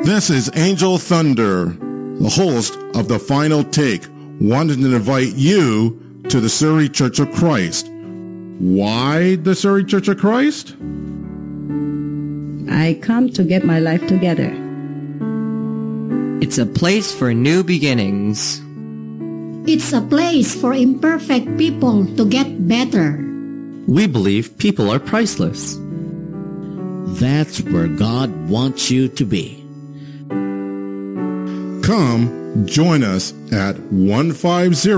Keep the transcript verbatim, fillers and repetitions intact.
This is Angel Thunder, the host of The Final Take, wanting to invite you to the Surrey Church of Christ. Why the Surrey Church of Christ? I come to get my life together. It's a place for new beginnings. It's a place for imperfect people to get better. We believe people are priceless. That's where God wants you to be. Come join us at one fifty